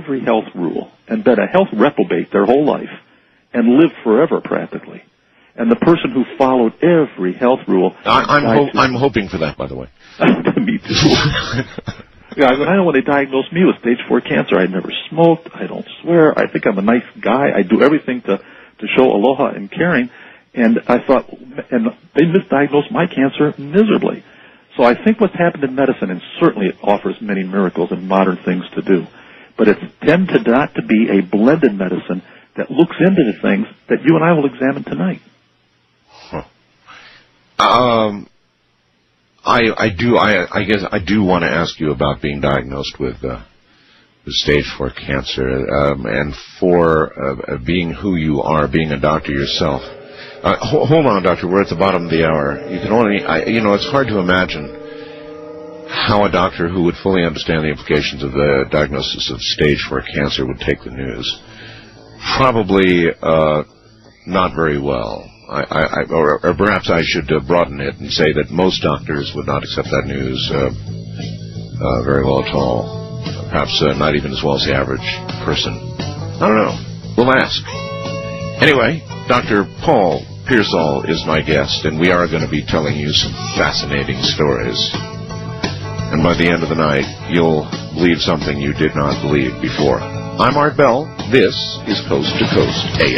every health rule and been a health reprobate their whole life and lived forever practically. And the person who followed every health rule... I'm hoping for that, by the way. Me too. Yeah, I know when they diagnosed me with stage 4 cancer, I never smoked, I don't swear, I think I'm a nice guy, I do everything to show aloha and caring, and I thought, and they misdiagnosed my cancer miserably. So I think what's happened in medicine, and certainly it offers many miracles and modern things to do, but it tends not to be a blended medicine that looks into the things that you and I will examine tonight. I guess I do want to ask you about being diagnosed with stage 4 cancer, and for being who you are, being a doctor yourself. Hold on, doctor. We're at the bottom of the hour. You can only, it's hard to imagine how a doctor who would fully understand the implications of the diagnosis of stage 4 cancer would take the news. Probably not very well. Or perhaps I should broaden it and say that most doctors would not accept that news very well at all. Perhaps not even as well as the average person. I don't know. We'll ask. Anyway, Dr. Paul Pearsall is my guest, and we are going to be telling you some fascinating stories. And by the end of the night, you'll believe something you did not believe before. I'm Art Bell. This is Coast to Coast AM.